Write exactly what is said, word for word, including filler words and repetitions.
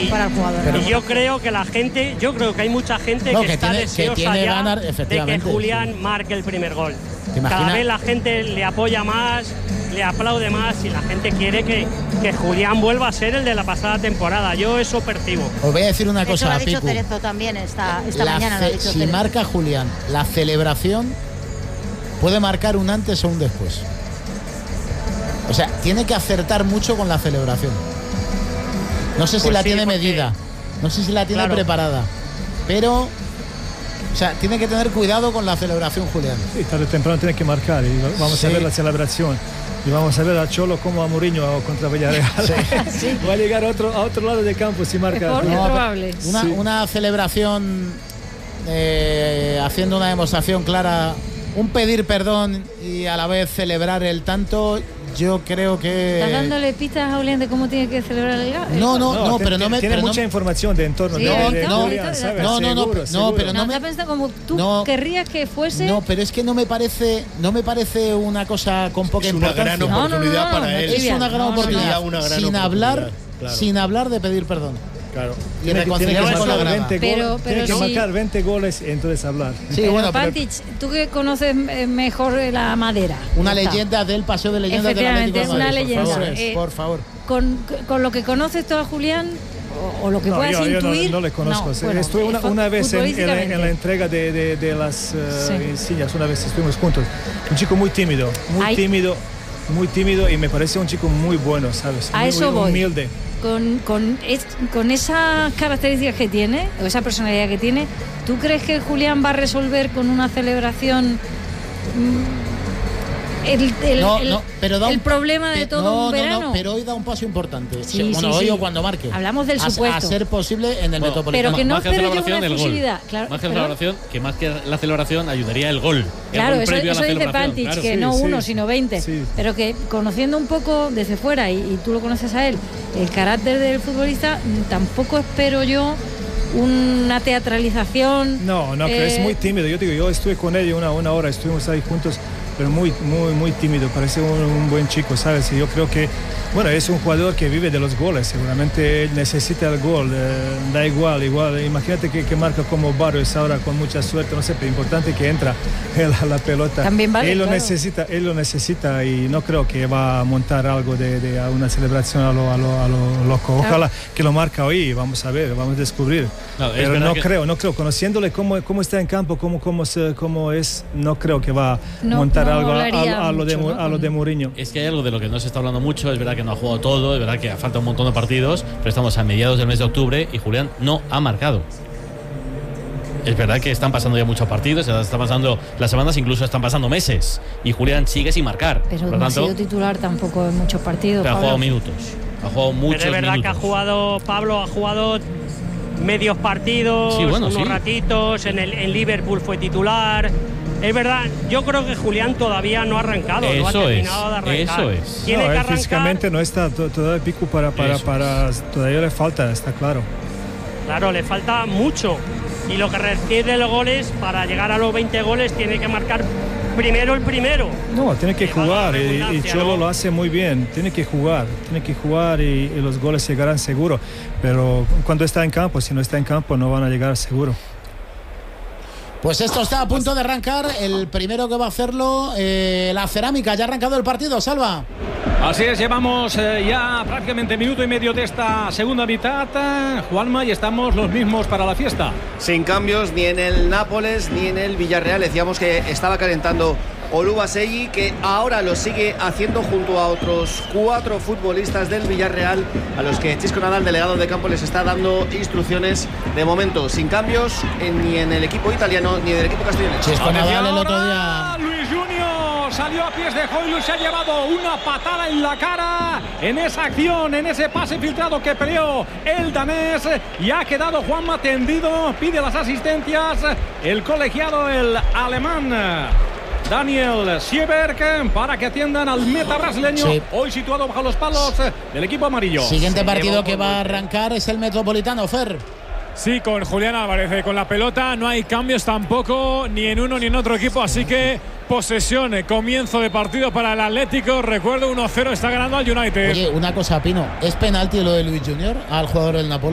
y, para el jugador. Pero, y yo creo que la gente, yo creo que hay mucha gente no, que, que está tiene, deseosa que tiene ya ganar, de que Julián sí. marque el primer gol. Cada vez la gente le apoya más, le aplaude más y la gente quiere que, que Julián vuelva a ser el de la pasada temporada. Yo eso percibo. Os voy a decir una cosa, eso lo ha dicho Picu. Cerezo también esta, esta la mañana. Ce- lo ha dicho si Cerezo. marca Julián, la celebración puede marcar un antes o un después. O sea, tiene que acertar mucho con la celebración. No sé si pues la sí, tiene porque, medida, no sé si la tiene claro. preparada, pero, o sea, tiene que tener cuidado con la celebración, Julián. Sí, tarde o temprano tiene que marcar y vamos sí. a ver la celebración. Y vamos a ver a Cholo como a Mourinho contra Villarreal. Sí. Sí. Va a llegar a otro, a otro lado del campo si marca. Mejor, No, probable. Una, Sí. una celebración eh, haciendo una demostración clara, un pedir perdón y a la vez celebrar el tanto. Yo creo que... ¿Estás dándole pistas a Julián de cómo tiene que celebrar el gol? No, no, no, No, pero no me... Tiene pero mucha no, información de entorno. Sí, de, no, de no, Julián, ¿sabes? no, no, no, Seguro, no, seguro. pero no, no me- está pensando como tú no. querrías que fuese. no, pero es que no me parece, no me parece una cosa con poca Es una importancia. gran No, no, no, oportunidad no, para no, él. Es una gran No, no, no. oportunidad. Sería una gran sin oportunidad, hablar, claro. sin hablar de pedir perdón. Claro. Y Tiene que, tiene que reconciliarse con la marcar grada. veinte Pero- goles, pero tiene que sí. marcar veinte goles y entonces hablar. Sí, Pero bueno, pero Pantic, tú que conoces eh, mejor la madera. una Ya está. leyenda del paseo de leyendas del Atlético de Efectivamente, Madrid. una por leyenda. favor, Eh, por favor. Con, con lo que conoces tú a Julián, o, o lo que No, puedas yo, yo no, intuir. no le conozco. no, bueno, Estuve una, fu- una vez en, en la, en la futbolísticamente. entrega de, de, de las uh, Sí. insignias, una vez estuvimos juntos. Un chico muy tímido, muy Ay. tímido, muy tímido y me parece un chico muy bueno, ¿sabes? A Muy, eso muy voy. humilde. Con, con, es- con esas características que tiene, o esa personalidad que tiene, ¿tú crees que Julián va a resolver con una celebración mm, el, el, No, el- no, pero da el un- problema de pe- todo no, un verano? No, no, pero hoy da un paso importante. Sí, bueno, sí, hoy sí. o cuando marque. Hablamos del A- supuesto. A, ser posible en el Bueno, Metropolitano. Pero que no Más que la espero yo celebración, una el gol. efusividad. Claro, Más que la ¿perdón? celebración, que más que la celebración ayudaría el gol. El Claro, gol eso, previo a eso la dice celebración, Pantic, claro. que Sí, no sí. uno, sino veinte. Sí. Pero que conociendo un poco desde fuera, y, y tú lo conoces a él, el carácter del futbolista, mm, tampoco espero yo una teatralización. No, no, que eh, es muy tímido. Yo digo, yo estuve con él una, una hora, estuvimos ahí juntos, pero muy, muy, muy tímido. Parece un, un buen chico, ¿sabes? Y yo creo que, bueno, es un jugador que vive de los goles. Seguramente él necesita el gol. Eh, da igual, igual. Imagínate que, que marca como Barrios ahora con mucha suerte, no sé, pero importante que entra la, la pelota. También vale, él lo claro. necesita, él lo necesita y no creo que va a montar algo de, de a una celebración a lo, a lo, a lo loco. Ojalá que lo marca hoy. Vamos a ver, vamos a descubrir. No, es pero verdad no que- creo, no creo. Conociéndole cómo, cómo está en campo, cómo, cómo, se, cómo es, no creo que va a No, montar no algo a, molaría a- a lo de, mucho, Mu- ¿no? a lo de Mourinho. Es que hay algo de lo que no se está hablando mucho, es verdad que no ha jugado todo, es verdad que falta un montón de partidos, pero estamos a mediados del mes de octubre y Julián no ha marcado. Es verdad que están pasando ya muchos partidos, ya están pasando las semanas, incluso están pasando meses, y Julián sigue sin marcar. Pero Por no lo ha sido tanto, titular tampoco en muchos partidos. pero ha Pablo. jugado minutos, ha jugado muchos Pero es verdad minutos. que ha jugado, Pablo ha jugado medios partidos, Sí, bueno, unos sí. ratitos, en, el, en Liverpool fue titular. Es verdad, yo creo que Julián todavía no ha arrancado, no ha Eso es, terminado de arrancar. eso es. Tiene No, que él arrancar, físicamente no está to- todavía pico para, para, Eso para, todavía le falta, está claro. claro, le falta mucho. Y lo que requiere los goles, para llegar a los veinte goles, tiene que marcar primero el primero. No, tiene que Que valga jugar la y, y redundancia, Cholo ¿no? lo hace muy bien. Tiene que jugar, tiene que jugar y, y los goles llegarán seguro. Pero cuando está en campo, si no está en campo, no van a llegar seguro. Pues esto está a punto de arrancar. El primero que va a hacerlo, eh, la Cerámica. Ya ha arrancado el partido, Salva. Así es, llevamos eh, ya prácticamente minuto y medio de esta segunda mitad, eh, Juanma, y estamos los mismos para la fiesta. Sin cambios ni en el Nápoles ni en el Villarreal. Decíamos que estaba calentando Oluwaseyi, que ahora lo sigue haciendo junto a otros cuatro futbolistas del Villarreal, a los que Chisco Nadal, delegado de campo, les está dando instrucciones. De momento sin cambios en, ni en el equipo italiano ni en el equipo castellano. Chisco Nadal el otro Ahora, día. Luis Junior salió a pies de Hoylund, se ha llevado una patada en la cara en esa acción, en ese pase filtrado que peleó el danés, y ha quedado Juanma tendido, pide las asistencias el colegiado, el alemán Daniel Sieberg, para que atiendan al meta brasileño, Sí. hoy situado bajo los palos del equipo amarillo. Siguiente partido que va a arrancar es el Metropolitano, Fer. Sí, con Julián Álvarez eh, con la pelota, no hay cambios tampoco ni en uno ni en otro equipo, así que posesión, eh, comienzo de partido para el Atlético. Recuerdo, uno cero está ganando al United. Oye, una cosa, Pino, ¿es penalti lo de Luis Junior al jugador del Napoli?